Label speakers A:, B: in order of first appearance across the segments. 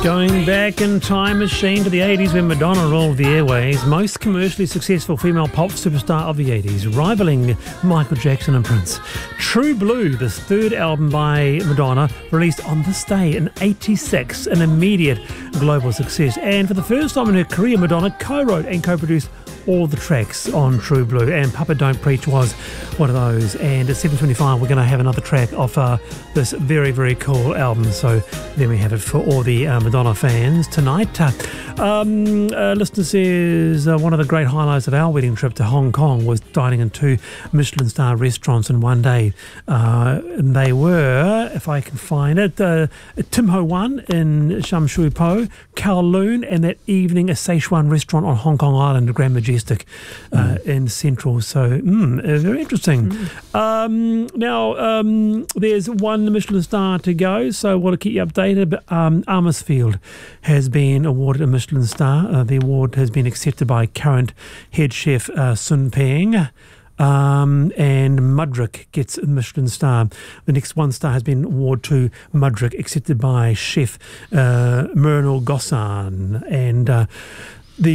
A: Going back in time machine to the 80s when Madonna ruled the airways, most commercially successful female pop superstar of the 80s, rivaling Michael Jackson and Prince. True Blue, the third album by Madonna, released on this day in 86, an immediate global success. And for the first time in her career, Madonna co-wrote and co-produced all the tracks on True Blue, and Papa Don't Preach was one of those. And at 7:25 we're going to have another track off this very, very cool album. So there we have it for all the Madonna fans tonight. Listener says one of the great highlights of our wedding trip to Hong Kong was dining in 2 Michelin star restaurants in one day. And they were, if I can find it, Tim Ho Wan in Sham Shui Po, Kowloon, and that evening a Sichuan restaurant on Hong Kong Island, Grand Majestic in Central. So very interesting. Now there's one Michelin star to go, so we'll keep you updated. But Amersfield has been awarded a Michelin star. The award has been accepted by current head chef Sun Peng. And Mudrick gets a Michelin star. The next 1 star has been awarded to Mudrick, accepted by chef Murnal Gossan. And the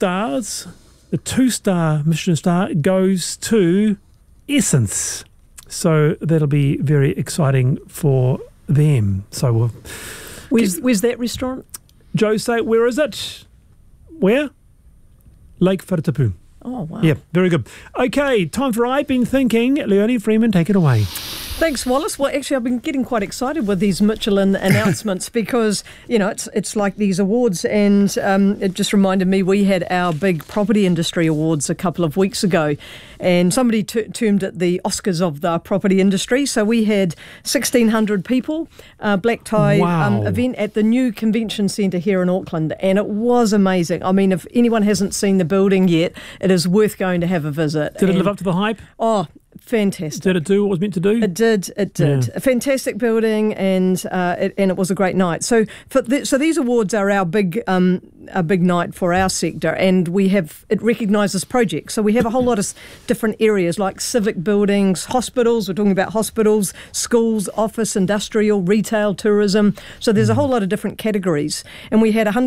A: 2-star Michelin star goes to Essence. So that'll be very exciting for them. So
B: where's that restaurant?
A: Joe, say, where is it? Where? Lake Wharatapū.
B: Oh, wow.
A: Yeah, very good. Okay, time for I've Been Thinking. Leonie Freeman, take it away.
B: Thanks, Wallace. Well, actually, I've been getting quite excited with these Michelin announcements because, you know, it's like these awards, and it just reminded me we had our big property industry awards a couple of weeks ago, and somebody termed it the Oscars of the property industry. So we had 1,600 people, black tie event at the new convention centre here in Auckland, and it was amazing. I mean, if anyone hasn't seen the building yet, it is worth going to have a visit.
A: Did it live up to the hype?
B: Oh, fantastic.
A: Did it do what it was meant to do?
B: It did. Yeah. A fantastic building, and it was a great night. So so these awards are our big night for our sector, and it recognises projects. So we have a whole lot of different areas like civic buildings, hospitals. We're talking about hospitals, schools, office, industrial, retail, tourism. So there's a whole lot of different categories, and we had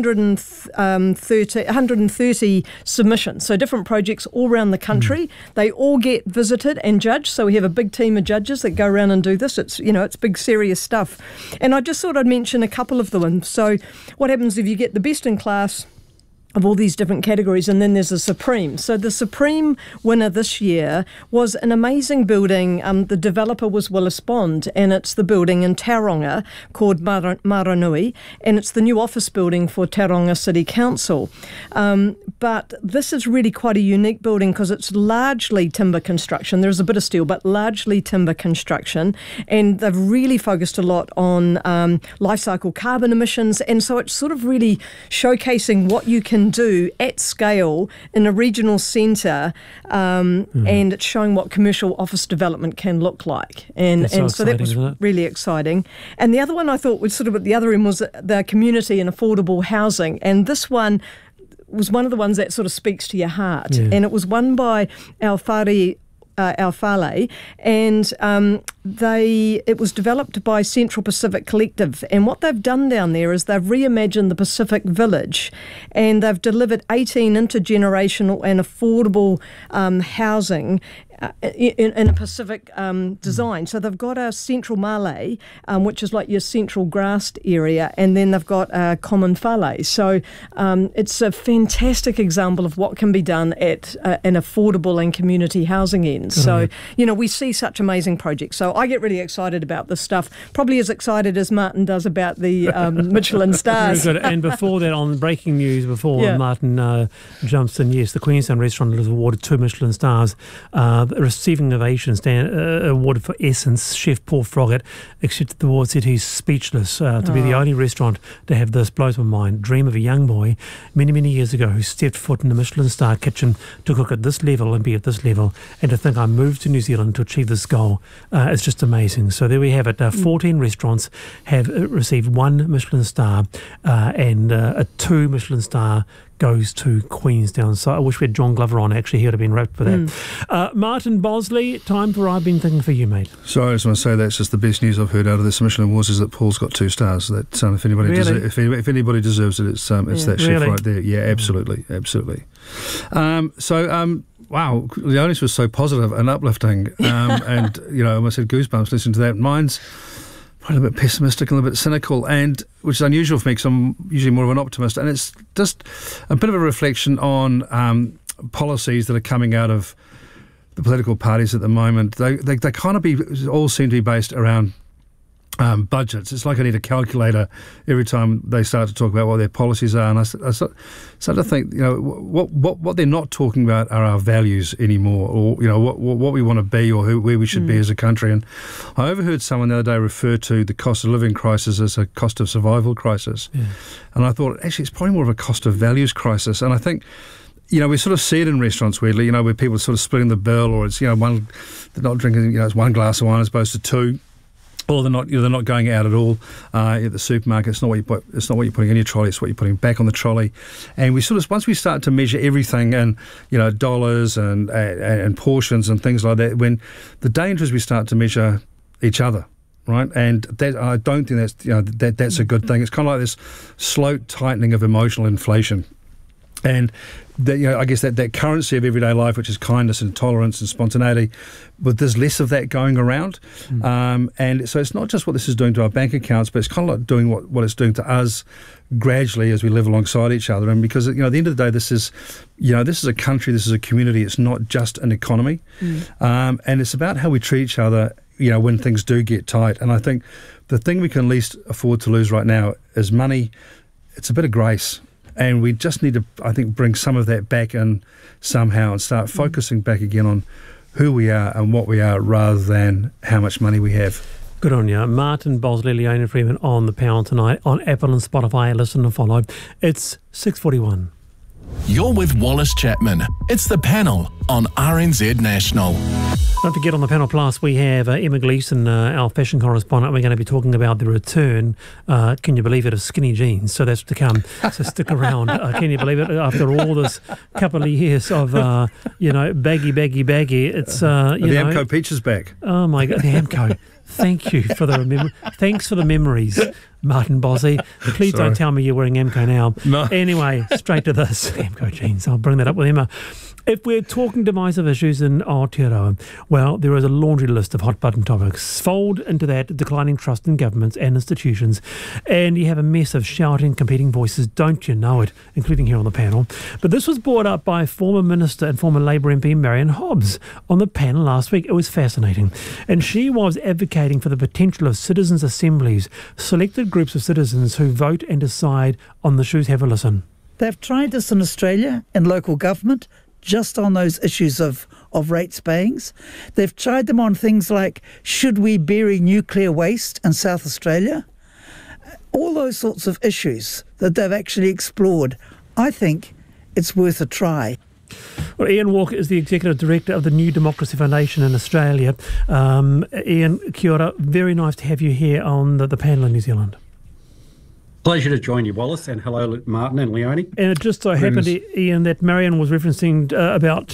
B: 130 submissions. So different projects all around the country. They all get visited and judged. So we have a big team of judges that go around and do this. It's big serious stuff. And I just thought I'd mention a couple of them. So what happens if you get the best in class of all these different categories, and then there's a Supreme. So the Supreme winner this year was an amazing building. The developer was Willis Bond, and it's the building in Tauranga called Maranui, and it's the new office building for Tauranga City Council. But this is really quite a unique building because it's largely timber construction. There's a bit of steel, but largely timber construction, and they've really focused a lot on life cycle carbon emissions, and so it's sort of really showcasing what you can do at scale in a regional centre, and it's showing what commercial office development can look like. And so that was really exciting. And the other one I thought was sort of at the other end was the community and affordable housing. And this one was one of the ones that sort of speaks to your heart. Yeah. And it was won by Alfale, and it was developed by Central Pacific Collective, and what they've done down there is they've reimagined the Pacific Village, and they've delivered 18 intergenerational and affordable housing in a Pacific design. So they've got a central male, which is like your central grassed area, and then they've got a common whale. So it's a fantastic example of what can be done at an affordable and community housing end. So, we see such amazing projects. So I get really excited about this stuff, probably as excited as Martin does about the Michelin stars.
A: Very good. And before that, on breaking news, Martin jumps in, yes, the Queenstown restaurant was awarded 2 Michelin stars. Receiving ovation awarded for Essence. Chef Paul Froggatt accepted the award, said he's speechless to be the only restaurant to have this. Blows my mind. Dream of a young boy many, many years ago who stepped foot in the Michelin star kitchen to cook at this level and be at this level, and to think I moved to New Zealand to achieve this goal. It's just amazing. So there we have it. 14 restaurants have received 1 Michelin star and a 2 Michelin star goes to Queenstown. So I wish we had John Glover on. Actually, he would have been wrapped for that. Martin Bosley, time for I've Been Thinking for You, mate.
C: So I just want to say that's just the best news I've heard out of this Michelin Wars is that Paul's got 2 stars. That if anybody
A: Really?
C: if anybody deserves it, it's that chef
A: Really?
C: right there. Yeah, absolutely. Wow, Leonis was so positive and uplifting, and I almost had goosebumps listening to that. Mine's probably a bit pessimistic and a bit cynical, and which is unusual for me because I'm usually more of an optimist. And it's just a bit of a reflection on policies that are coming out of the political parties at the moment. They kind of all seem to be based around budgets. It's like I need a calculator every time they start to talk about what their policies are, and I start to think, what they're not talking about are our values anymore, or what we want to be, or where we should be as a country. And I overheard someone the other day refer to the cost of living crisis as a cost of survival crisis, and I thought actually it's probably more of a cost of values crisis. And I think, we sort of see it in restaurants weirdly, where people are sort of splitting the bill, or it's they're not drinking, it's 1 glass of wine as opposed to 2. Or they're not going out at all at the supermarket. It's not what you're putting in your trolley. It's what you're putting back on the trolley. And we sort of, once we start to measure everything in dollars and portions and things like that, when the danger is we start to measure each other, right? And that, I don't think that's a good thing. It's kind of like this slow tightening of emotional inflation. And I guess that currency of everyday life, which is kindness and tolerance and spontaneity, but there's less of that going around. And so it's not just what this is doing to our bank accounts, but it's kind of like doing what it's doing to us gradually as we live alongside each other. And because at the end of the day, this is a country, this is a community. It's not just an economy, and it's about how we treat each other. When things do get tight. And I think the thing we can least afford to lose right now is money. It's a bit of grace. And we just need to, I think, bring some of that back in somehow and start focusing back again on who we are and what we are rather than how much money we have.
A: Good on you. Martin Bosley, Leona Freeman on the panel tonight on Apple and Spotify. Listen and follow. It's 6:41.
D: You're with Wallace Chapman. It's The Panel on RNZ National.
A: Don't forget, on the Panel Plus, we have Emma Gleeson, our fashion correspondent. We're going to be talking about the return, can you believe it, of skinny jeans. So that's to come. So stick around. Can you believe it? After all this couple of years of, baggy. It's,
C: the Amco Peach is back.
A: Oh, my God. The Amco. Thank you for thanks for the memories, Martin Bosley. Please don't tell me you're wearing Amco now.
C: No.
A: Anyway, straight to this. Amco jeans. I'll bring that up with Emma. If we're talking divisive issues in Aotearoa, well, there is a laundry list of hot-button topics. Fold into that declining trust in governments and institutions, and you have a mess of shouting, competing voices, don't you know it, including here on the panel. But this was brought up by former Minister and former Labour MP Marion Hobbs on the panel last week. It was fascinating. And she was advocating for the potential of citizens' assemblies, selected groups of citizens who vote and decide on the issues. Have a listen.
E: They've tried this in Australia in local government, just on those issues of rates payings. They've tried them on things like, should we bury nuclear waste in South Australia? All those sorts of issues that they've actually explored. I think it's worth a try.
A: Well, Ian Walker is the Executive Director of the New Democracy Foundation in Australia. Ian, kia ora. Very nice to have you here on the panel in New Zealand.
F: Pleasure to join you, Wallace, and hello, Martin and Leonie.
A: And it just so happened, Ian, that Marion was referencing about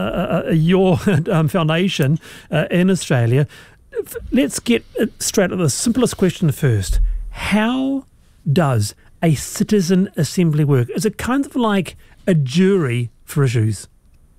A: your foundation in Australia. Let's get straight at the simplest question first. How does a citizen assembly work? Is it kind of like a jury for issues?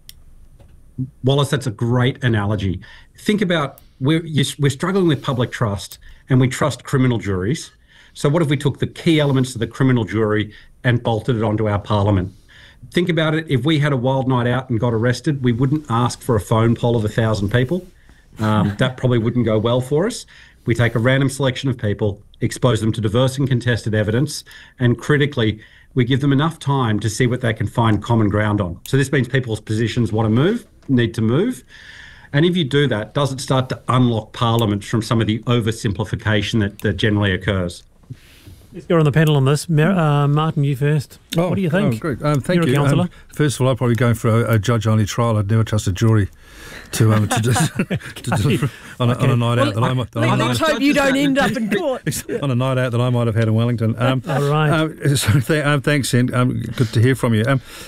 F: Wallace, that's a great analogy. Think about we're struggling with public trust, and we trust criminal juries. So what if we took the key elements of the criminal jury and bolted it onto our parliament? Think about it. If we had a wild night out and got arrested, we wouldn't ask for a phone poll of 1,000 people. That probably wouldn't go well for us. We take a random selection of people, expose them to diverse and contested evidence, and critically, we give them enough time to see what they can find common ground on. So this means people's positions need to move. And if you do that, does it start to unlock Parliament from some of the oversimplification that generally occurs?
A: Let's go on the panel on this. Martin, you first. What do you think?
C: Great. Thank
A: You're
C: you.
A: a counsellor.
C: First of all, I'd probably go for a judge-only trial. I'd never trust a jury to deliver on a night out that I might.
B: Let's hope you don't end up in court.
C: On a night out that I might have had in Wellington.
A: All right.
C: Thanks, Ian. Good to hear from you.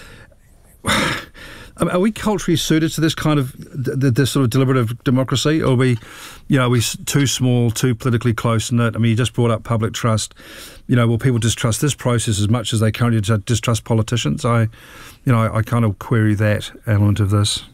C: Are we culturally suited to this kind of this sort of deliberative democracy, or are we too small, too politically close-knit? I mean, you just brought up public trust. Will people distrust this process as much as they currently distrust politicians? I kind of query that element of this.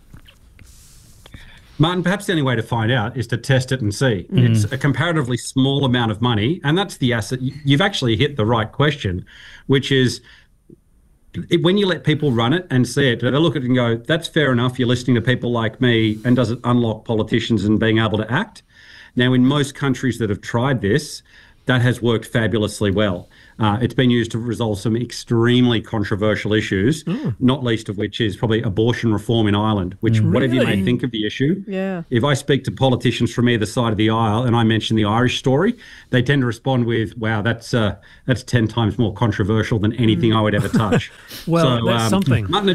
F: Martin, perhaps the only way to find out is to test it and see. It's a comparatively small amount of money, and that's the asset. You've actually hit the right question, which is, when you let people run it and see it, they look at it and go, that's fair enough, you're listening to people like me, and does it unlock politicians and being able to act? Now, in most countries that have tried this, that has worked fabulously well. It's been used to resolve some extremely controversial issues, not least of which is probably abortion reform in Ireland, which whatever you may think of the issue, if I speak to politicians from either side of the aisle and I mention the Irish story, they tend to respond with, wow, that's 10 times more controversial than anything I would ever touch.
A: Well, that's something.
F: Martin,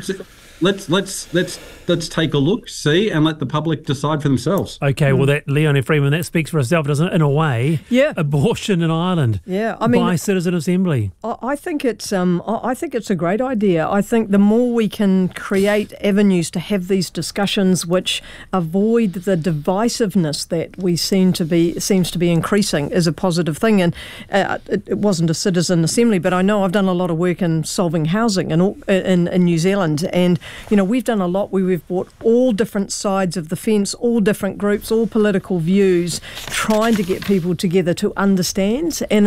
F: let's take a look, see, and let the public decide for themselves.
A: Okay, well, that Leonie Freeman, that speaks for itself, doesn't it? In a way, abortion in Ireland, by citizen assembly.
B: I think it's a great idea. I think the more we can create avenues to have these discussions which avoid the divisiveness that seems to be increasing is a positive thing. And it wasn't a citizen assembly, but I know I've done a lot of work in solving housing in New Zealand, and we've done a lot where we've brought all different sides of the fence, all different groups, all political views, trying to get people together to understand. And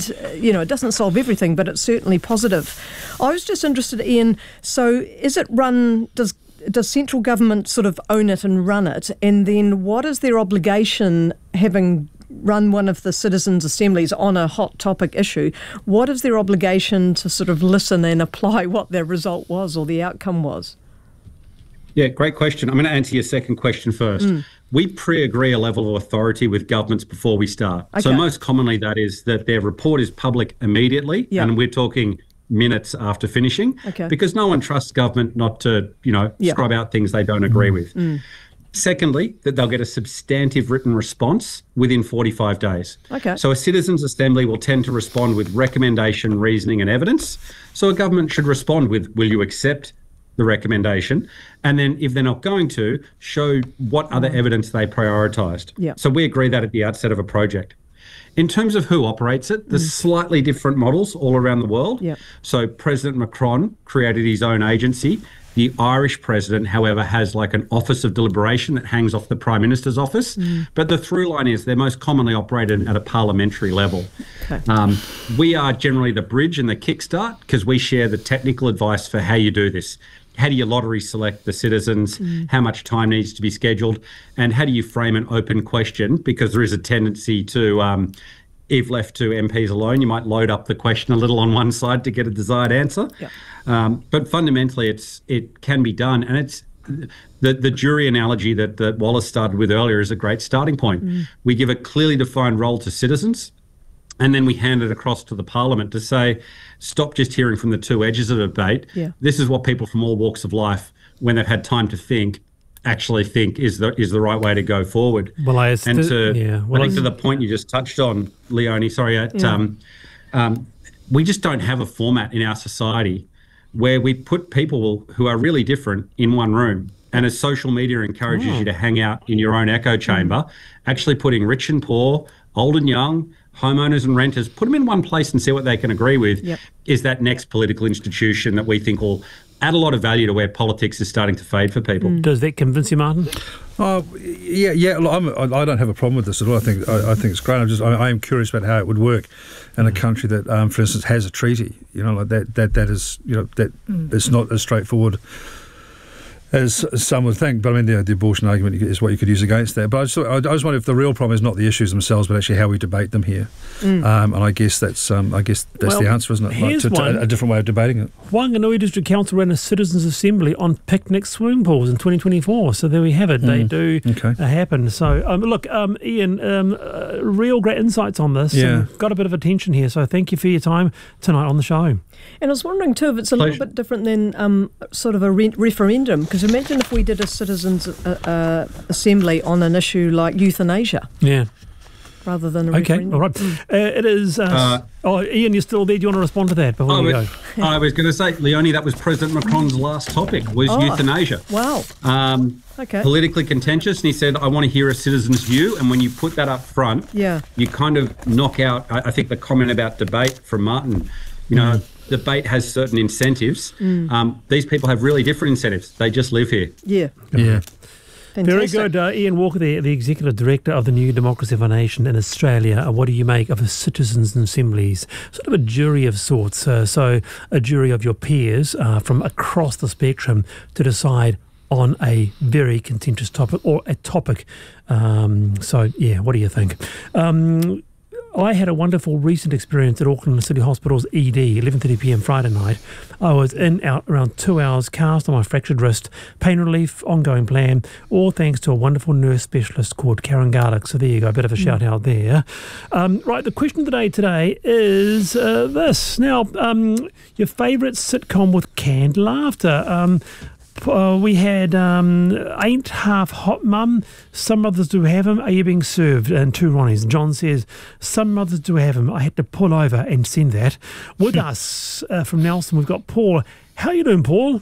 B: it doesn't solve everything, but it's certainly positive. I was just interested, Ian, so is it run, does central government sort of own it and run it? And then what is their obligation, having run one of the citizens' assemblies on a hot topic issue, what is their obligation to sort of listen and apply what their result was or the outcome was?
F: Yeah, great question. I'm going to answer your second question first. We pre-agree a level of authority with governments before we start. Okay. So most commonly that is that their report is public immediately, and we're talking minutes after finishing, because no one trusts government not to, scrub out things they don't agree with. Secondly, that they'll get a substantive written response within 45 days. Okay. So a citizens' assembly will tend to respond with recommendation, reasoning and evidence. So a government should respond with, will you accept the recommendation? And then if they're not going to, show what other evidence they prioritised. Yeah. So we agree that at the outset of a project. In terms of who operates it, there's slightly different models all around the world. Yeah. So President Macron created his own agency. The Irish president, however, has like an office of deliberation that hangs off the Prime Minister's office. But the through line is they're most commonly operated at a parliamentary level. Okay. We are generally the bridge and the kickstart because we share the technical advice for how you do this. How do you lottery select the citizens? How much time needs to be scheduled? And how do you frame an open question? Because there is a tendency to, if left to MPs alone, you might load up the question a little on one side to get a desired answer. Yeah. But fundamentally, it can be done. And it's the jury analogy that Wallace started with earlier is a great starting point. We give a clearly defined role to citizens, and then we hand it across to the Parliament to say, stop just hearing from the two edges of the debate. Yeah. This is what people from all walks of life, when they've had time to think, actually think is the right way to go forward. Well, I think to the point you just touched on, Leonie, we just don't have a format in our society where we put people who are really different in one room. And as social media encourages you to hang out in your own echo chamber, actually putting rich and poor, old and young, homeowners and renters, put them in one place and see what they can agree with, is that next political institution that we think will add a lot of value to where politics is starting to fade for people.
A: Does that convince you, Martin?
C: Yeah. Look, I don't have a problem with this at all. I think it's great. I am curious about how it would work in a country that, for instance, has a treaty. Like that is, that it's not as straightforward as some would think. But I mean, the abortion argument is what you could use against that. But I just wonder if the real problem is not the issues themselves, but actually how we debate them here. And I guess that's the answer, isn't it?
A: Here's
C: A different way of debating it.
A: Whanganui District Council ran a citizens' assembly on picnic swimming pools in 2024. So there we have it. They do happen. So look, Ian, real great insights on this.
C: Yeah.
A: And got a bit of attention here. So thank you for your time tonight on the show.
B: And I was wondering too if it's a little bit different than sort of a referendum, because imagine if we did a citizens' assembly on an issue like euthanasia.
A: Yeah.
B: Rather than a referendum.
A: All right. It is... Ian, you're still there. Do you want to respond to that before we go?
F: I was going to say, Leonie, that was President Macron's last topic, was euthanasia.
B: Wow. Okay.
F: Politically contentious, and he said, I want to hear a citizen's view. And when you put that up front, you kind of knock out, I think, the comment about debate from Martin. You know, debate has certain incentives. These people have really different incentives. They just live here.
B: Yeah.
A: Very good. Ian Walker, the Executive Director of the New Democracy Foundation in Australia. What do you make of a citizens' assemblies? Sort of a jury of sorts. So a jury of your peers from across the spectrum to decide on a very contentious topic or a topic. What do you think? I had a wonderful recent experience at Auckland City Hospital's ED, 11:30 p.m. Friday night. I was out around 2 hours, cast on my fractured wrist, pain relief, ongoing plan, all thanks to a wonderful nurse specialist called Karen Garlick. So there you go, a bit of a shout out there. Right, the question today is this. Now, your favourite sitcom with canned laughter. We had Ain't Half Hot Mum. Some mothers do have him. Are you being served? And 2 Ronnies. John says, some mothers do have him. I had to pull over and send that. With us from Nelson, we've got Paul. How are you doing, Paul?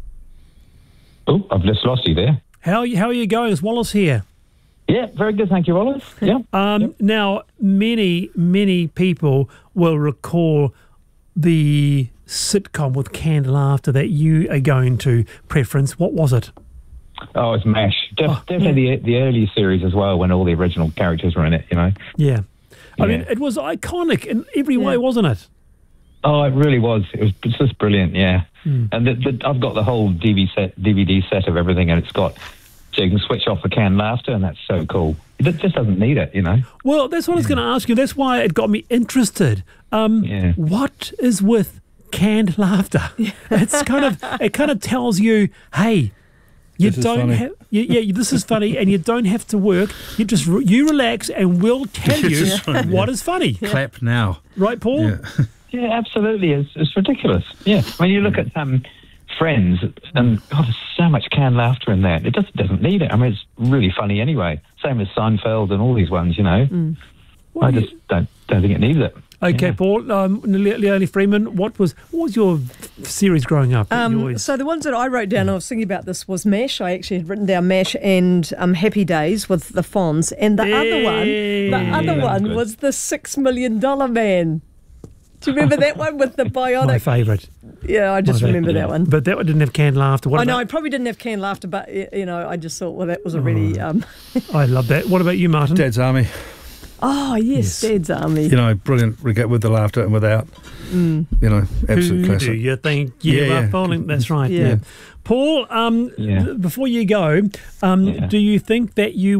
G: Oh, I've just lost you there.
A: How are you going? It's Wallace here.
G: Yeah, very good. Thank you, Wallace. Yeah.
A: Now, many people will recall the sitcom with canned laughter that you are going to preference. What was it?
G: Oh, it's MASH. Definitely the early series as well, when all the original characters were in it, you know.
A: Yeah. I mean, it was iconic in every way, wasn't it?
G: Oh, it really was. It's just brilliant, yeah. And I've got the whole DVD set of everything, and it's got, so you can switch off the canned laughter, and that's so cool. It just doesn't need it, you know. Well,
A: that's what I was going to ask you. That's why it got me interested. What is with canned laughter? It's it kind of tells you, hey, this is funny, and you don't have to work. You relax, and we'll tell you what is funny.
C: Clap now,
A: right, Paul?
G: Yeah, absolutely. It's ridiculous. Yeah, when you look at Friends, and God, there's so much canned laughter in there. It just doesn't need it. I mean, it's really funny anyway. Same as Seinfeld and all these ones, you know. I just don't think it needs it.
A: Okay, Paul, Leonie Freeman, what was your series growing up?
B: So the ones that I wrote down, I was thinking about this, was MASH. I actually had written down MASH and Happy Days with the Fonz. And the other one was The $6 Million Man. Do you remember that one with the bionic?
A: My favourite.
B: Yeah, I just remember that one.
A: But that one didn't have canned laughter.
B: I know, I probably didn't have canned laughter, but, you know, I just thought, well, that was a really...
A: I love that. What about you, Martin?
C: Dad's Army.
B: Oh, yes, Dad's Army.
C: You know, brilliant with the laughter and without. You know, absolute classic.
A: Who do you think you are fooling? That's right, yeah. Paul, before you go, do you think that you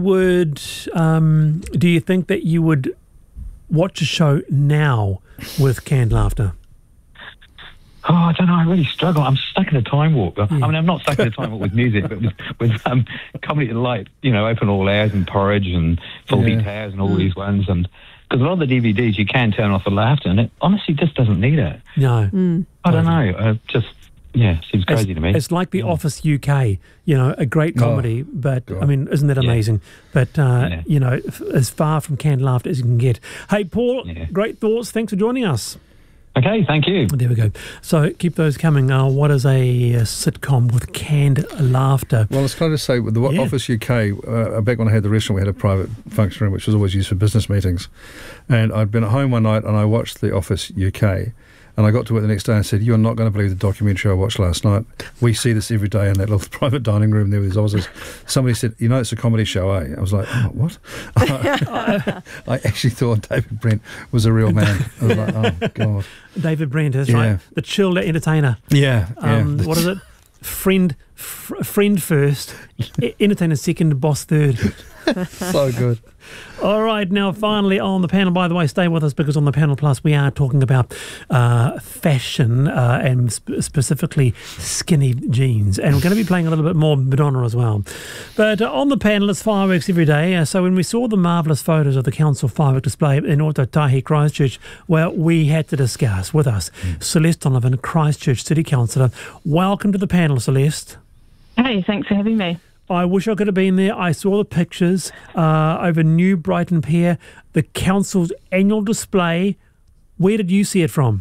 A: would watch a show now with canned laughter?
G: Oh, I don't know. I really struggle. I'm stuck in a time warp. I mean, I'm not stuck in a time warp with music, but with comedy like, you know, Open All Airs and Porridge and Faulty Towers and all these ones. And because a lot of the DVDs, you can turn off the laughter, and it honestly just doesn't need it.
A: No.
G: I don't know. Seems crazy to me.
A: It's like The Office UK, you know, a great comedy, but, I mean, isn't that amazing? But, you know, as far from canned laughter as you can get. Hey, Paul, great thoughts. Thanks for joining us.
G: Okay, thank you.
A: There we go. So keep those coming. What is a sitcom with canned laughter?
C: Well, it's kind of say with the Office UK, back when I had the restaurant, we had a private function room which was always used for business meetings. And I'd been at home one night and I watched the Office UK. And I got to work the next day and said, "You're not going to believe the documentary I watched last night. We see this every day in that little private dining room there with these officers." Somebody said, "You know, it's a comedy show, eh?" I was like, "Oh, what?" I actually thought David Brent was a real man. I was like, "Oh, God."
A: David Brent, that's right. The chilled entertainer.
C: Yeah.
A: What is it? friend first, entertainer second, boss third.
C: So good.
A: All right, now finally on the panel, by the way, stay with us because on the Panel Plus we are talking about fashion and specifically skinny jeans. And we're going to be playing a little bit more Madonna as well. But on the panel, it's fireworks every day. So when we saw the marvellous photos of the council firework display in Ōtautahi, Christchurch, well, we had to discuss with us Celeste Donovan, Christchurch City Councillor. Welcome to the panel, Celeste.
H: Hey, thanks for having me.
A: I wish I could have been there. I saw the pictures over New Brighton Pier, the council's annual display. Where did you see it from?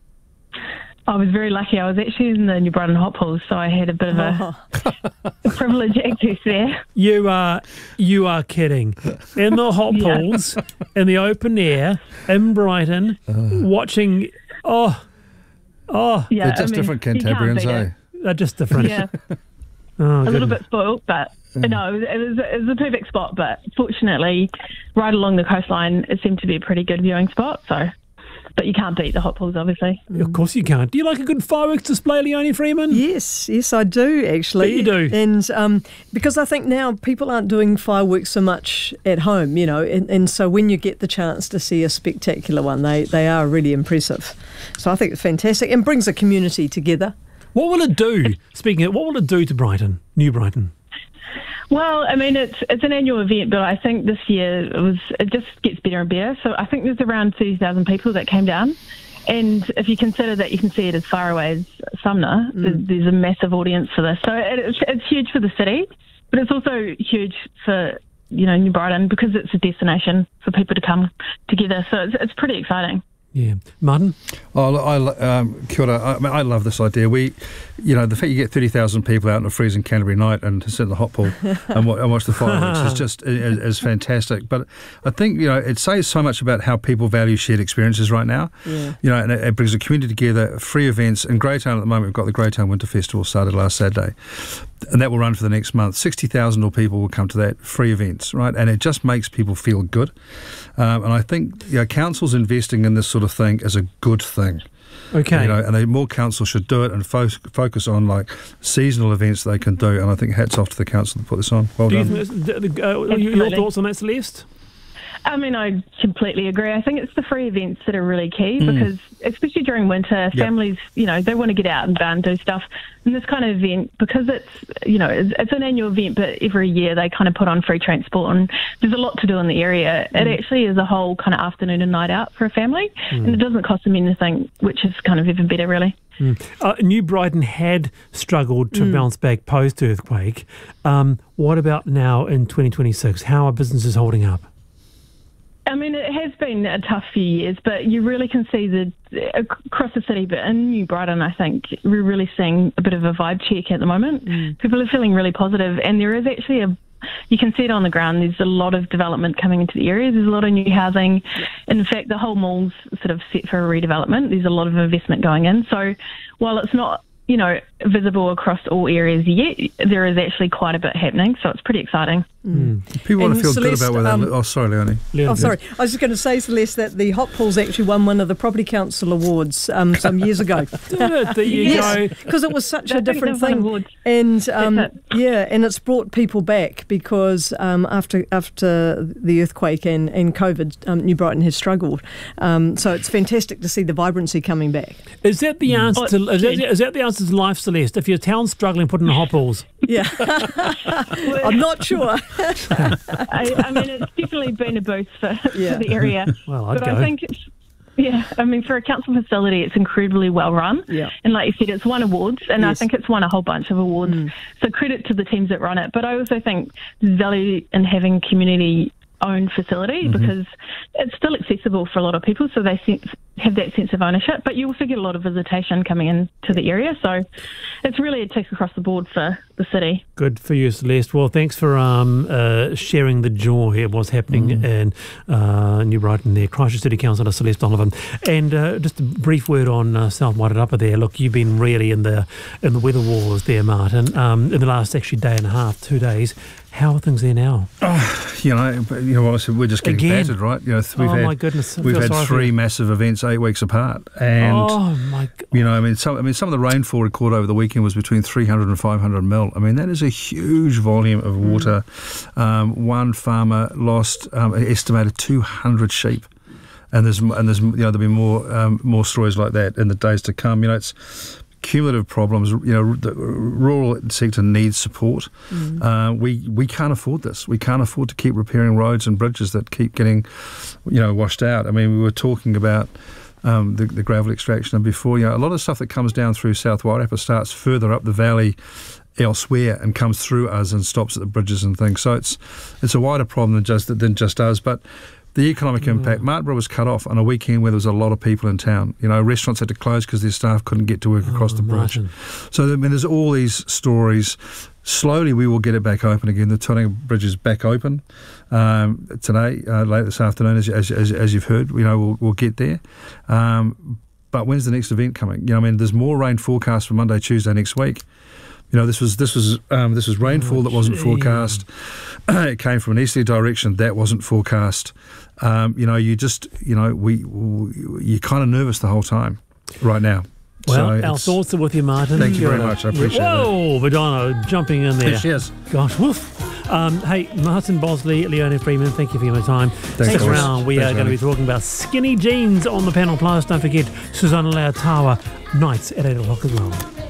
H: I was very lucky. I was actually in the New Brighton Hot Pools, so I had a bit of a privileged access there.
A: You are kidding. In the hot pools, in the open air, in Brighton, watching.
H: Yeah,
C: They're just different Cantabrians, eh?
A: They're just different.
H: Yeah.
A: Oh,
H: a little bit spoiled, but no, it was a perfect spot. But fortunately, right along the coastline, it seemed to be a pretty good viewing spot. So, but you can't beat the hot pools, obviously.
A: Of course you can't. Do you like a good fireworks display, Leonie Freeman?
B: Yes, I do actually.
A: Yeah, you do.
B: And because I think now people aren't doing fireworks so much at home, and so when you get the chance to see a spectacular one, they are really impressive. So I think it's fantastic and brings a community together.
A: What will it do? What will it do to Brighton, New Brighton?
H: Well, I mean, it's an annual event, but I think this year it just gets better and better. So I think there's around 30,000 people that came down. And if you consider that you can see it as far away as Sumner, there's a massive audience for this. So it's huge for the city, but it's also huge for, New Brighton because it's a destination for people to come together. So it's pretty exciting.
A: Yeah. Martin?
C: Kia ora. I love this idea. The fact you get 30,000 people out on a freezing Canterbury night and sit in the hot pool and watch the fireworks is fantastic. But I think, it says so much about how people value shared experiences right now. Yeah. And it brings a community together, free events. In Greytown at the moment, we've got the Greytown Winter Festival started last Saturday. And that will run for the next month. 60,000 people will come to that, free events, right? And it just makes people feel good. And I think councils investing in this sort of thing is a good thing.
A: Okay.
C: And more councils should do it and focus on seasonal events they can do. And I think hats off to the council to put this on. Well done.
A: Your thoughts on that, Celeste?
H: I mean, I completely agree. I think it's the free events that are really key because, especially during winter, families, they want to get out and about and do stuff. And this kind of event, because it's, it's an annual event, but every year they kind of put on free transport and there's a lot to do in the area. It actually is a whole kind of afternoon and night out for a family and it doesn't cost them anything, which is kind of even better, really.
A: New Brighton had struggled to bounce back post-earthquake. What about now in 2026? How are businesses holding up?
H: I mean, it has been a tough few years, but you really can see across the city, but in New Brighton, I think we're really seeing a bit of a vibe check at the moment. People are feeling really positive, and there is actually you can see it on the ground. There's a lot of development coming into the area. There's a lot of new housing. In fact, the whole mall's sort of set for a redevelopment. There's a lot of investment going in. So while it's not visible across all areas yet, there is actually quite a bit happening, so it's pretty exciting.
C: People want to feel
B: Celeste,
C: good about where they live. Oh, sorry, Leonie.
B: Sorry. I was just going to say, Celeste, that the Hot Pools actually won one of the Property Council awards some years ago.
A: There you go.
B: Because it was such a different thing. And and it's brought people back because after the earthquake and COVID, New Brighton has struggled. So it's fantastic to see the vibrancy coming back.
A: Is that the answer is that the answer to life, Celeste? If your town's struggling, put in the Hot Pools.
B: Yeah. I'm not sure.
H: I mean, it's definitely been a boost for the area.
A: Well, I'd
H: but
A: go.
H: I think for a council facility, it's incredibly well run. Yeah. And like you said, it's won awards, and I think it's won a whole bunch of awards. So credit to the teams that run it. But I also think there's value in having community-owned facility because it's still accessible for a lot of people, so they have that sense of ownership. But you also get a lot of visitation coming into the area, so it's really a tick across the board for the city.
A: Good for you, Celeste. Well, thanks for sharing the joy of what's happening in New Brighton there. Christchurch City Councillor Celeste Donovan. And just a brief word on South Wairarapa there. Look, you've been really in the weather wars there, Martin, in the last actually day and a half, 2 days. How are things there now?
C: We're just getting battered, right?
A: My goodness.
C: We've had 3 massive events 8 weeks apart. And,
A: my God.
C: some of the rainfall recorded over the weekend was between 300 and 500 mil. I mean, that is a huge volume of water. One farmer lost estimated 200 sheep. And there'll be more stories like that in the days to come. It's cumulative problems. The rural sector needs support. We can't afford this. We can't afford to keep repairing roads and bridges that keep getting, washed out. I mean, we were talking about the gravel extraction before. A lot of stuff that comes down through South Wairarapa starts further up the valley elsewhere and comes through us and stops at the bridges and things. So it's a wider problem than just us. But the economic impact, Martinborough was cut off on a weekend where there was a lot of people in town. Restaurants had to close because their staff couldn't get to work across the bridge.
A: Martin.
C: So, there's all these stories. Slowly, we will get it back open again. The Tauranga Bridge is back open today, late this afternoon, as you've heard. We'll get there. But when's the next event coming? There's more rain forecast for Monday, Tuesday next week. This was rainfall that wasn't forecast. It came from an easterly direction that wasn't forecast. You're kind of nervous the whole time right now.
A: Well, our thoughts are with you, Martin.
C: Thank you very much. I appreciate it.
A: Whoa, Madonna jumping in there.
C: Cheers.
A: Gosh, woof. Hey, Martin Bosley, Leonie Freeman, thank you for your time. Stick around. We are going to be talking about skinny jeans on the panel. Plus, don't forget Susanna Lautawa, nights at 8 o'clock as well.